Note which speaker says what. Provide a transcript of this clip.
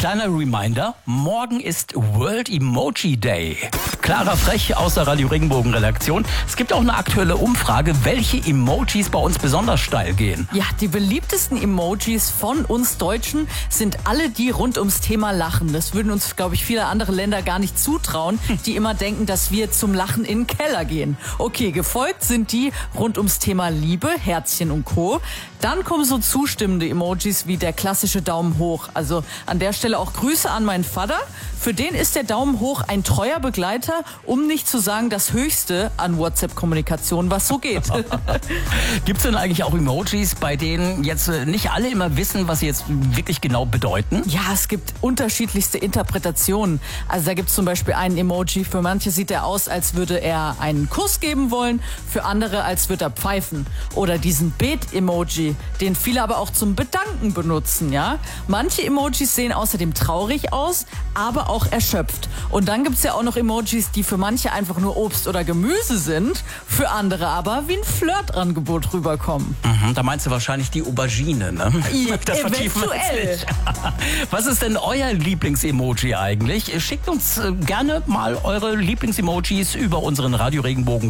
Speaker 1: Kleiner Reminder, morgen ist World Emoji Day. Clara Frech aus der Radio Regenbogen Redaktion. Es gibt auch eine aktuelle Umfrage, welche Emojis bei uns besonders steil gehen.
Speaker 2: Ja, die beliebtesten Emojis von uns Deutschen sind alle die rund ums Thema Lachen. Das würden uns, glaube ich, viele andere Länder gar nicht zutrauen, die immer denken, dass wir zum Lachen in den Keller gehen. Okay, gefolgt sind die rund ums Thema Liebe, Herzchen und Co. Dann kommen so zustimmende Emojis wie der klassische Daumen hoch. Also an der Stelle auch Grüße an meinen Vater. Für den ist der Daumen hoch ein treuer Begleiter, um nicht zu sagen das Höchste an WhatsApp-Kommunikation, was so geht.
Speaker 1: Gibt es denn eigentlich auch Emojis, bei denen jetzt nicht alle immer wissen, was sie jetzt wirklich genau bedeuten?
Speaker 2: Ja, es gibt unterschiedlichste Interpretationen. Also da gibt es zum Beispiel einen Emoji, für manche sieht er aus, als würde er einen Kuss geben wollen, für andere, als würde er pfeifen. Oder diesen Bet-Emoji, den viele aber auch zum Bedanken benutzen, ja. Manche Emojis sehen außerdem traurig aus, aber auch erschöpft. Und dann gibt's ja auch noch Emojis, die für manche einfach nur Obst oder Gemüse sind, für andere aber wie ein Flirtangebot rüberkommen.
Speaker 1: Da meinst du wahrscheinlich die Aubergine, ne? Das vertiefen wir jetzt nicht. Was ist denn euer Lieblings-Emoji eigentlich? Schickt uns gerne mal eure Lieblings-Emojis über unseren Radio Regenbogen